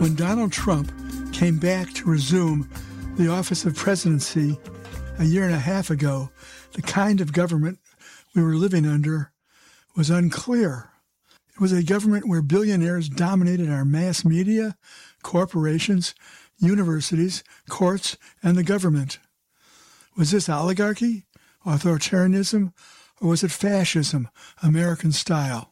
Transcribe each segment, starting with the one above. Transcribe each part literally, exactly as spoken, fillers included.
When Donald Trump came back to resume the office of presidency a year and a half ago, the kind of government we were living under was unclear. It was a government where billionaires dominated our mass media, corporations, universities, courts, and the government. Was this oligarchy, authoritarianism, or was it fascism, American style?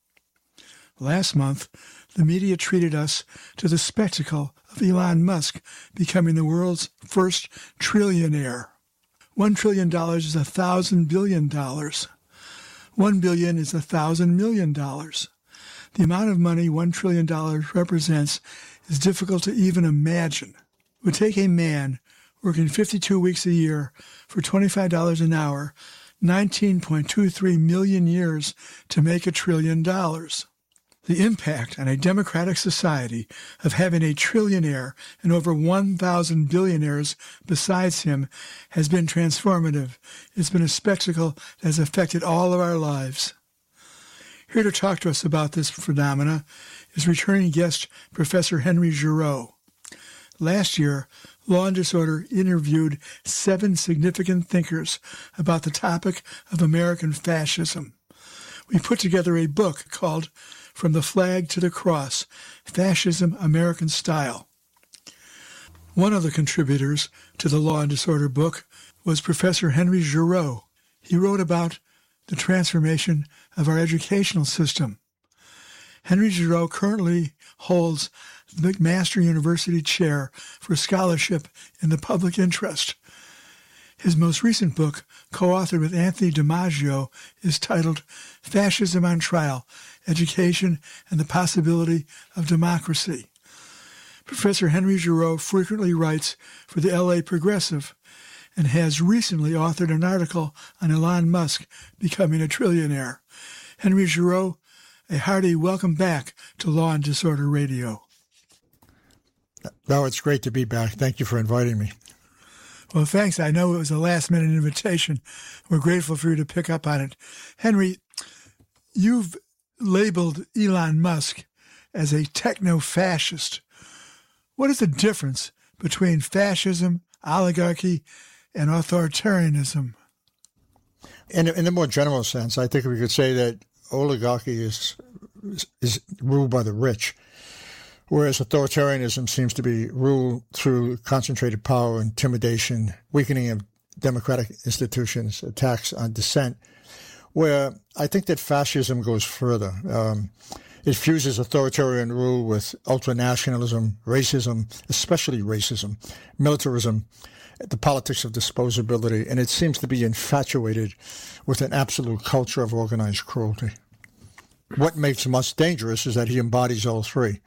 Last month, the media treated us to the spectacle of Elon Musk becoming the world's first trillionaire. One trillion dollars is a thousand billion dollars. One billion is a thousand million dollars. The amount of money one trillion dollars represents is difficult to even imagine. It would take a man working fifty-two weeks a year for twenty-five dollars an hour, nineteen point two three million years to make a trillion dollars. The impact on a democratic society of having a trillionaire and over one thousand billionaires besides him has been transformative. It's been a spectacle that has affected all of our lives. Here to talk to us about this phenomena is returning guest Professor Henry Giroux. Last year, Law and Disorder interviewed seven significant thinkers about the topic of American fascism. We put together a book called From the Flag to the Cross, Fascism, American Style. One of the contributors to the Law and Disorder book was Professor Henry Giroux. He wrote about the transformation of our educational system. Henry Giroux currently holds the McMaster University Chair for Scholarship in the Public Interest. His most recent book, co-authored with Anthony DiMaggio, is titled Fascism on Trial, Education and the Possibility of Democracy. Professor Henry Giroux frequently writes for the L A Progressive and has recently authored an article on Elon Musk becoming a trillionaire. Henry Giroux, a hearty welcome back to Law and Disorder Radio. No, it's great to be back. Thank you for inviting me. Well, thanks. I know it was a last-minute invitation. We're grateful for you to pick up on it. Henry, you've labeled Elon Musk as a techno-fascist. What is the difference between fascism, oligarchy, and authoritarianism? In a, in a more general sense, I think we could say that oligarchy is is ruled by the rich, whereas authoritarianism seems to be ruled through concentrated power, intimidation, weakening of democratic institutions, attacks on dissent, where I think that fascism goes further. Um, it fuses authoritarian rule with ultranationalism, racism, especially racism, militarism, the politics of disposability, and it seems to be infatuated with an absolute culture of organized cruelty. What makes Musk dangerous is that he embodies all three.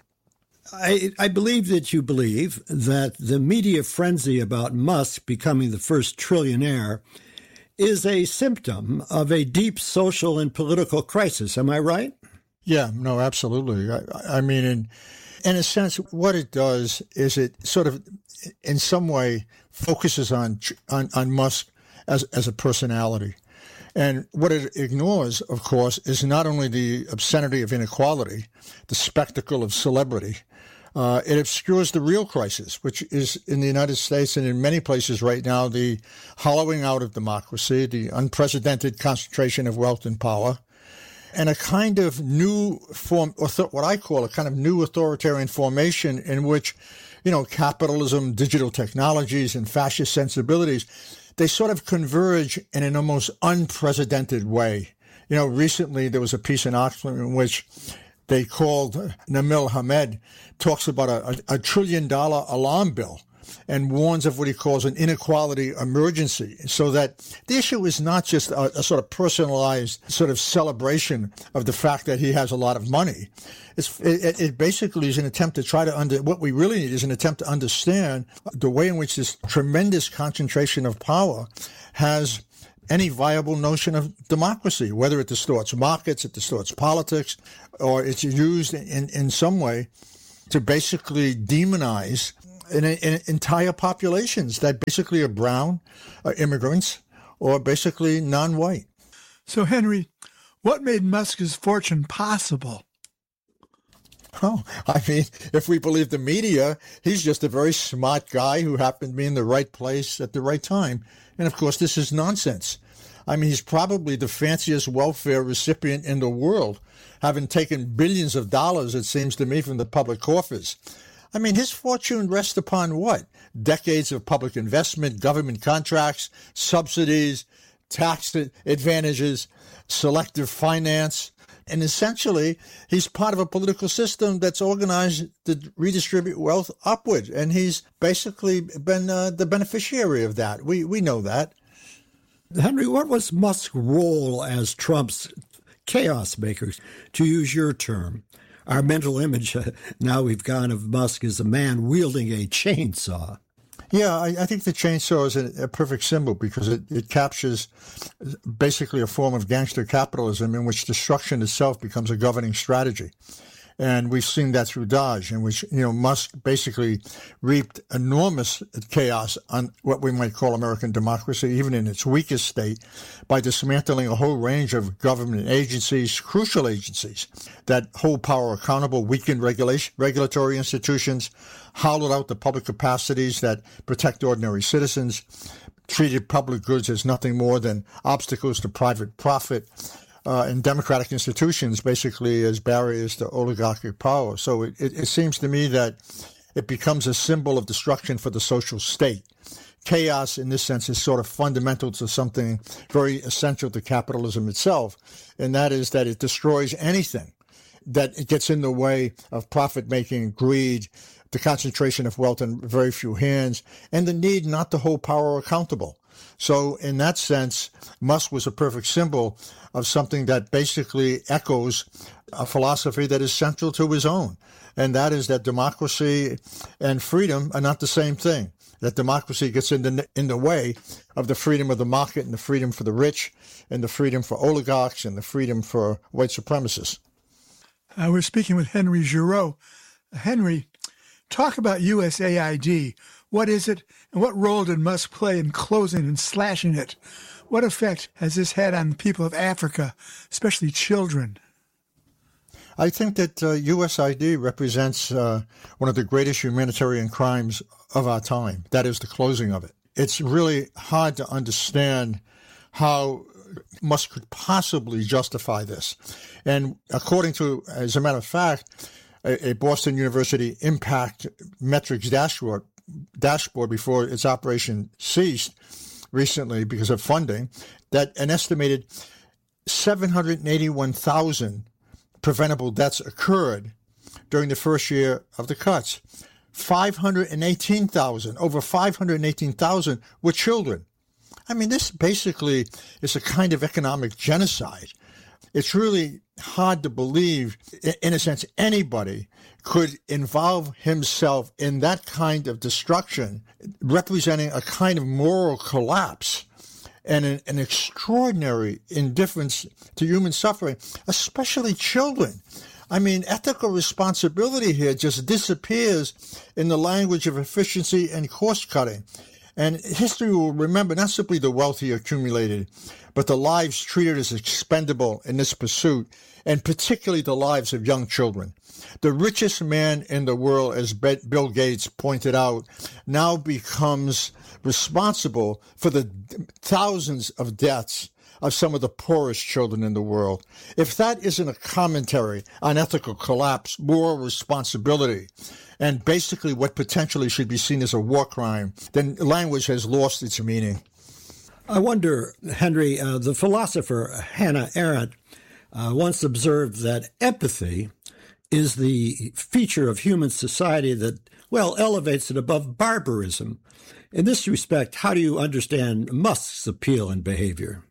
I, I believe that you believe that the media frenzy about Musk becoming the first trillionaire is a symptom of a deep social and political crisis. Am I right? Yeah, no, absolutely. I, I mean, in, in a sense, what it does is it sort of, in some way, focuses on on, on Musk as, as a personality. And what it ignores, of course, is not only the obscenity of inequality, the spectacle of celebrity, uh, it obscures the real crisis, which is in the United States and in many places right now, the hollowing out of democracy, the unprecedented concentration of wealth and power, and a kind of new form, or what I call a kind of new authoritarian formation in which, you know, capitalism, digital technologies, and fascist sensibilities, they sort of converge in an almost unprecedented way. You know, recently there was a piece in Oxford in which they called Nabil Hamed talks about a, a, a trillion dollar alarm bill and warns of what he calls an inequality emergency. So that the issue is not just a, a sort of personalized sort of celebration of the fact that he has a lot of money. It's, it, it basically is an attempt to try to under, what we really need is an attempt to understand the way in which this tremendous concentration of power has any viable notion of democracy, whether it distorts markets, it distorts politics, or it's used in, in some way to basically demonize in, in entire populations that basically are brown, are immigrants, or basically non-white. So, Henry, what made Musk's fortune possible? Oh, I mean, if we believe the media, he's just a very smart guy who happened to be in the right place at the right time. And of course, this is nonsense. I mean, he's probably the fanciest welfare recipient in the world, having taken billions of dollars, it seems to me, from the public coffers. I mean, his fortune rests upon what? Decades of public investment, government contracts, subsidies, tax advantages, selective finance. And essentially, he's part of a political system that's organized to redistribute wealth upward. And he's basically been uh, the beneficiary of that. We we know that. Henry, what was Musk's role as Trump's chaos maker, to use your term? Our mental image uh, now we've gone of Musk as a man wielding a chainsaw. Yeah, I, I think the chainsaw is a, a perfect symbol because it, it captures basically a form of gangster capitalism in which destruction itself becomes a governing strategy. And we've seen that through Dodge, in which, you know, Musk basically reaped enormous chaos on what we might call American democracy, even in its weakest state, by dismantling a whole range of government agencies, crucial agencies that hold power accountable, weakened regulation, regulatory institutions, hollowed out the public capacities that protect ordinary citizens, treated public goods as nothing more than obstacles to private profit, Uh, and democratic institutions basically as barriers to oligarchic power. So it, it, it seems to me that it becomes a symbol of destruction for the social state. Chaos, in this sense, is sort of fundamental to something very essential to capitalism itself, and that is that it destroys anything that it gets in the way of profit-making, greed, the concentration of wealth in very few hands, and the need not to hold power accountable. So in that sense, Musk was a perfect symbol of something that basically echoes a philosophy that is central to his own, and that is that democracy and freedom are not the same thing, that democracy gets in the, in the way of the freedom of the market and the freedom for the rich and the freedom for oligarchs and the freedom for white supremacists. Uh, we're speaking with Henry Giroux. Henry, talk about U S A I D. What is it, and what role did Musk play in closing and slashing it? What effect has this had on the people of Africa, especially children? I think that uh, U S A I D represents uh, one of the greatest humanitarian crimes of our time. That is the closing of it. It's really hard to understand how Musk could possibly justify this. And according to, as a matter of fact, a, a Boston University impact metrics dashboard, dashboard before its operation ceased recently because of funding, that an estimated seven hundred eighty-one thousand preventable deaths occurred during the first year of the cuts. five hundred eighteen thousand, over five hundred eighteen thousand were children. I mean, this basically is a kind of economic genocide. It's really hard to believe, in a sense, anybody could involve himself in that kind of destruction, representing a kind of moral collapse and an, an extraordinary indifference to human suffering, especially children. I mean, ethical responsibility here just disappears in the language of efficiency and cost cutting. And history will remember not simply the wealth he accumulated, but the lives treated as expendable in this pursuit, and particularly the lives of young children. The richest man in the world, as Bill Gates pointed out, now becomes responsible for the thousands of deaths of some of the poorest children in the world. If that isn't a commentary on ethical collapse, moral responsibility, and basically what potentially should be seen as a war crime, then language has lost its meaning. I wonder, Henry, uh, the philosopher Hannah Arendt uh, once observed that empathy is the feature of human society that, well, elevates it above barbarism. In this respect, how do you understand Musk's appeal and behavior?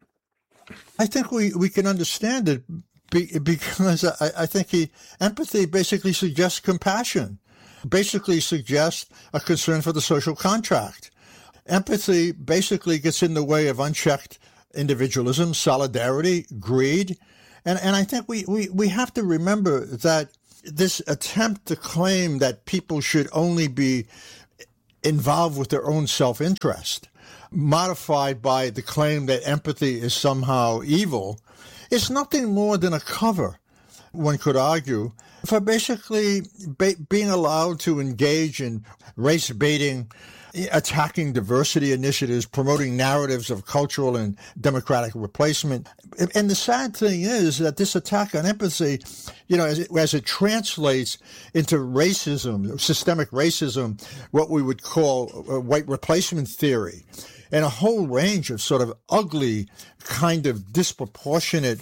I think we, we can understand it be, because I, I think he empathy basically suggests compassion, basically suggests a concern for the social contract. Empathy basically gets in the way of unchecked individualism, solidarity, greed. And, and I think we, we, we have to remember that this attempt to claim that people should only be involved with their own self-interest, modified by the claim that empathy is somehow evil, is nothing more than a cover, one could argue, for basically ba- being allowed to engage in race baiting, attacking diversity initiatives, promoting narratives of cultural and democratic replacement. And the sad thing is that this attack on empathy, you know, as it, as it translates into racism, systemic racism, what we would call white replacement theory, and a whole range of sort of ugly, kind of disproportionate,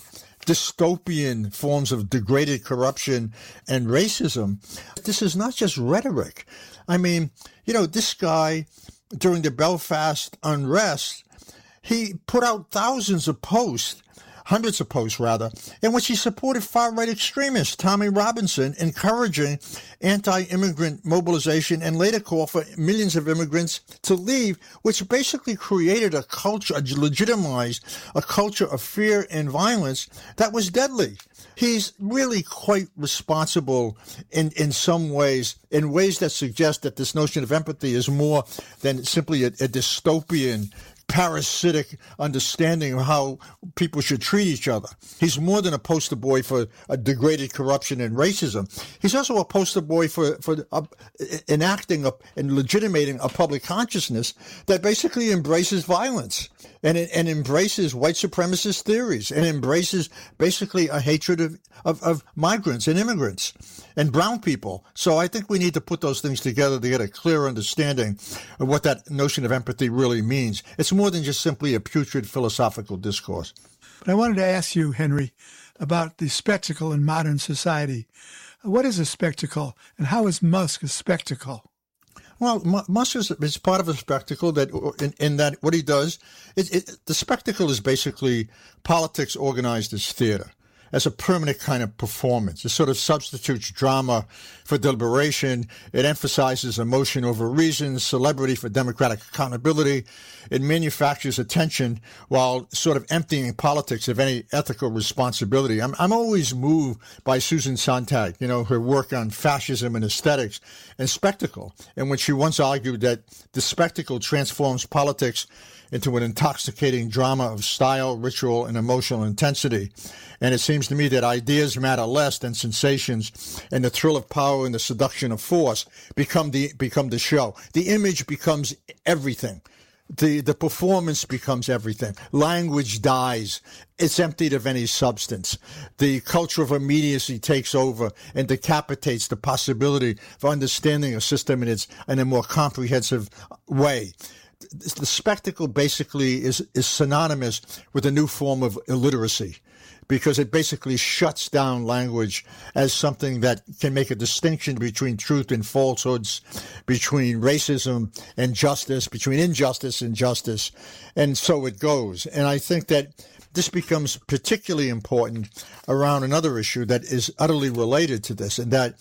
dystopian forms of degraded corruption and racism. This is not just rhetoric. I mean, you know, this guy, during the Belfast unrest, he put out thousands of posts, hundreds of posts rather, in which he supported far-right extremists, Tommy Robinson, encouraging anti-immigrant mobilization and later called for millions of immigrants to leave, which basically created a culture, legitimized a culture of fear and violence that was deadly. He's really quite responsible in, in some ways, in ways that suggest that this notion of empathy is more than simply a, a dystopian, parasitic understanding of how people should treat each other. He's more than a poster boy for a degraded corruption and racism. He's also a poster boy for, for uh, enacting a, and legitimating a public consciousness that basically embraces violence and, and embraces white supremacist theories and embraces basically a hatred of, of, of migrants and immigrants and brown people. So I think we need to put those things together to get a clear understanding of what that notion of empathy really means. It's more than just simply a putrid philosophical discourse. But I wanted to ask you, Henry, about the spectacle in modern society. What is a spectacle, and how is Musk a spectacle? Well, Musk is, is part of a spectacle that, in, in that what he does, it, it, the spectacle is basically politics organized as theater, as a permanent kind of performance. It sort of substitutes drama for deliberation. It emphasizes emotion over reason, celebrity for democratic accountability. It manufactures attention while sort of emptying politics of any ethical responsibility. I'm, I'm always moved by Susan Sontag, you know, her work on fascism and aesthetics and spectacle, in which she once argued that the spectacle transforms politics into an intoxicating drama of style, ritual, and emotional intensity. And it seems to me that ideas matter less than sensations, and the thrill of power and the seduction of force become the become the show. The image becomes everything. The the performance becomes everything. Language dies. It's emptied of any substance. The culture of immediacy takes over and decapitates the possibility for understanding a system in its in a more comprehensive way. The spectacle basically is, is synonymous with a new form of illiteracy, because it basically shuts down language as something that can make a distinction between truth and falsehoods, between racism and justice, between injustice and justice, and so it goes. And I think that this becomes particularly important around another issue that is utterly related to this, and that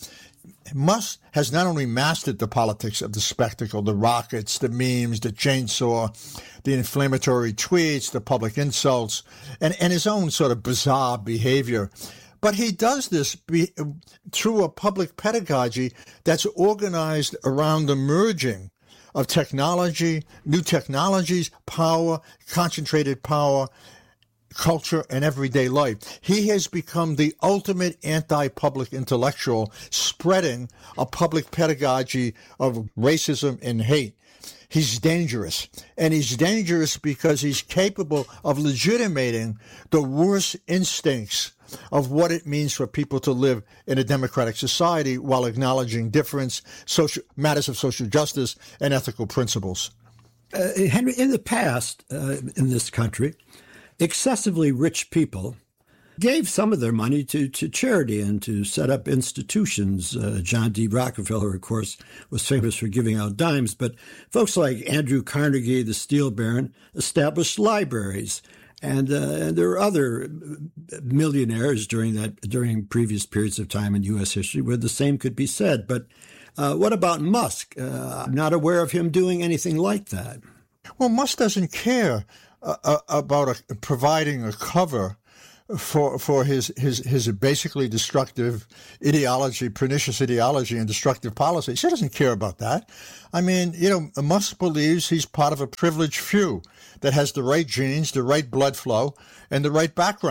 Musk has not only mastered the politics of the spectacle, the rockets, the memes, the chainsaw, the inflammatory tweets, the public insults, and, and his own sort of bizarre behavior, but he does this be, through a public pedagogy that's organized around the merging of technology, new technologies, power, concentrated power, culture, and everyday life. He has become the ultimate anti-public intellectual, spreading a public pedagogy of racism and hate. He's dangerous, and he's dangerous because he's capable of legitimating the worst instincts of what it means for people to live in a democratic society while acknowledging difference, social matters of social justice, and ethical principles. Uh, Henry, in the past, uh, in this country, excessively rich people gave some of their money to, to charity and to set up institutions. Uh, John D. Rockefeller, of course, was famous for giving out dimes, but folks like Andrew Carnegie, the steel baron, established libraries. And, uh, and there were other millionaires during that during previous periods of time in U S history where the same could be said. But uh, what about Musk? Uh, I'm not aware of him doing anything like that. Well, Musk doesn't care Uh, about a, providing a cover for for his, his his basically destructive ideology, pernicious ideology and destructive policies. He doesn't care about that. I mean, you know, Musk believes he's part of a privileged few that has the right genes, the right blood flow, and the right background.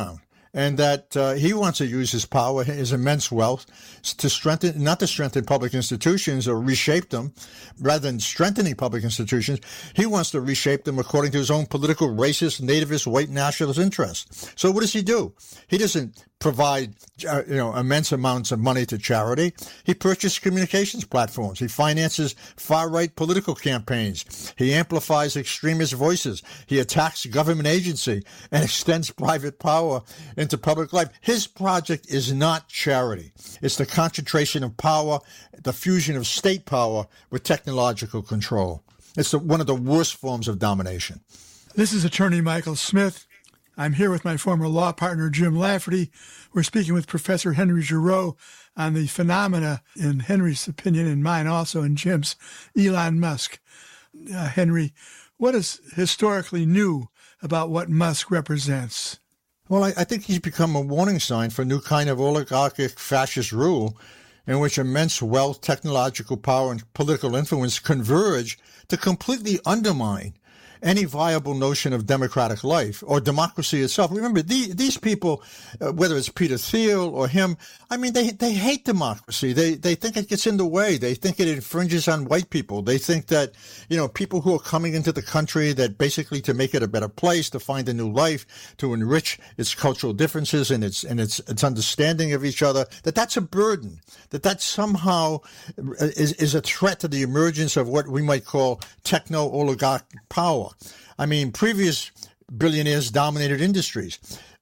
and that uh, he wants to use his power, his immense wealth, to strengthen, not to strengthen public institutions or reshape them, rather than strengthening public institutions. He wants to reshape them according to his own political, racist, nativist, white nationalist interests. So what does he do? He doesn't provide, uh, you know, immense amounts of money to charity. He purchases communications platforms. He finances far-right political campaigns. He amplifies extremist voices. He attacks government agency and extends private power into public life. His project is not charity. It's the concentration of power, the fusion of state power with technological control. It's the, one of the worst forms of domination. This is Attorney Michael Smith. I'm here with my former law partner, Jim Lafferty. We're speaking with Professor Henry Giroux on the phenomena, in Henry's opinion and mine also, and Jim's, Elon Musk. Uh, Henry, what is historically new about what Musk represents? Well, I, I think he's become a warning sign for a new kind of oligarchic fascist rule in which immense wealth, technological power, and political influence converge to completely undermine any viable notion of democratic life or democracy itself. Remember, the, these people, uh, whether it's Peter Thiel or him, I mean, they they hate democracy. They they think it gets in the way. They think it infringes on white people. They think that, you know, people who are coming into the country, that basically to make it a better place, to find a new life, to enrich its cultural differences and its and its its understanding of each other, that that's a burden, that that somehow is, is a threat to the emergence of what we might call techno-oligarch power. I mean, previous billionaires dominated industries.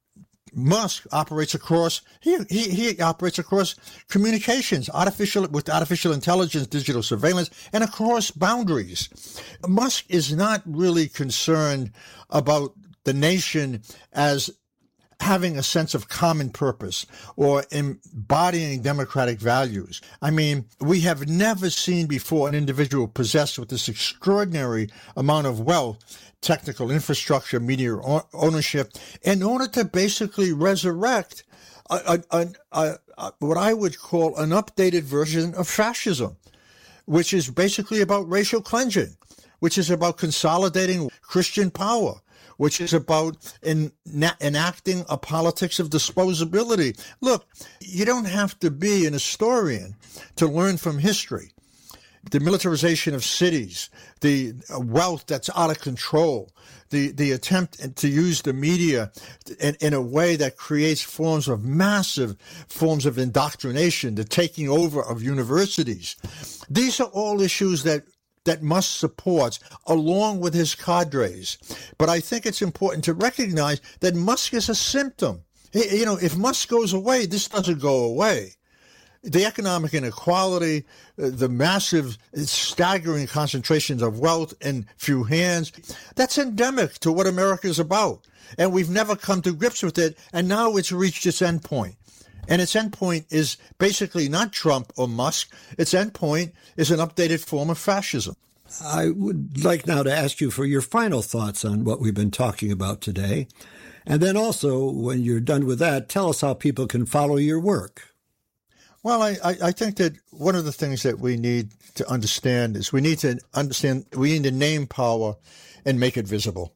Musk operates across he, he he operates across communications, artificial with artificial intelligence, digital surveillance, and across boundaries. Musk is not really concerned about the nation as having a sense of common purpose or embodying democratic values. I mean, we have never seen before an individual possessed with this extraordinary amount of wealth, technical infrastructure, media ownership, in order to basically resurrect a, a, a, a, what I would call an updated version of fascism, which is basically about racial cleansing, which is about consolidating Christian power, which is about en- enacting a politics of disposability. Look, you don't have to be an historian to learn from history. The militarization of cities, the wealth that's out of control, the, the attempt to use the media in, in a way that creates forms of massive forms of indoctrination, the taking over of universities. These are all issues that that Musk supports, along with his cadres. But I think it's important to recognize that Musk is a symptom. You know, if Musk goes away, this doesn't go away. The economic inequality, the massive, staggering concentrations of wealth in few hands, that's endemic to what America is about. And we've never come to grips with it, and now it's reached its endpoint. And its endpoint is basically not Trump or Musk. Its endpoint is an updated form of fascism. I would like now to ask you for your final thoughts on what we've been talking about today. And then also, when you're done with that, tell us how people can follow your work. Well, I, I think that one of the things that we need to understand is we need to understand, we need to name power and make it visible.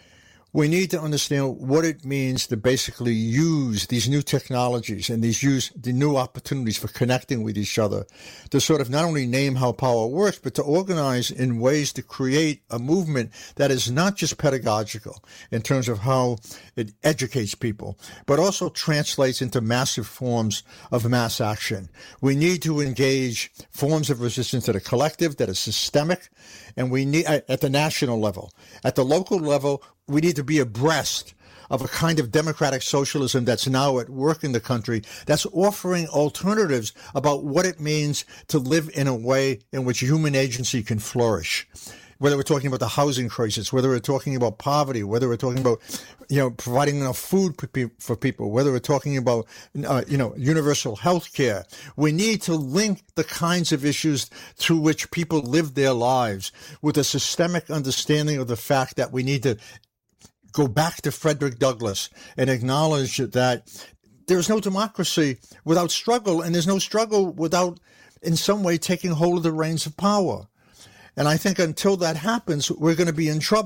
We need to understand what it means to basically use these new technologies and these use the new opportunities for connecting with each other to sort of not only name how power works, but to organize in ways to create a movement that is not just pedagogical in terms of how it educates people, but also translates into massive forms of mass action. We need to engage forms of resistance that are collective, that are systemic, and we need at the national level. At the local level, we need to be abreast of a kind of democratic socialism that's now at work in the country, that's offering alternatives about what it means to live in a way in which human agency can flourish. Whether we're talking about the housing crisis, whether we're talking about poverty, whether we're talking about, you know, providing enough food for people, whether we're talking about, uh, you know, universal health care, we need to link the kinds of issues through which people live their lives with a systemic understanding of the fact that we need to go back to Frederick Douglass and acknowledge that there's no democracy without struggle, and there's no struggle without, in some way, taking hold of the reins of power. And I think until that happens, we're going to be in trouble.